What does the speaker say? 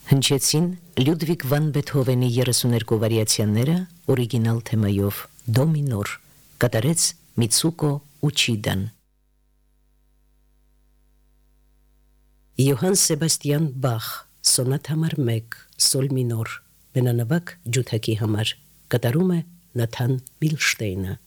Հնչեցին Լյուդվիգ վան Բեթհովենի 32 վարիացիաները օրիգինալ թեմայով դո մինոր, կատարեց Միցուկո Ուչիդան։ Յոհան Սեբաստիան Բախ, սոնատ համար 1, սոլ մինոր, մենանվակ ջութակի համար, կատարում է Նաթան Միլշտեյնը։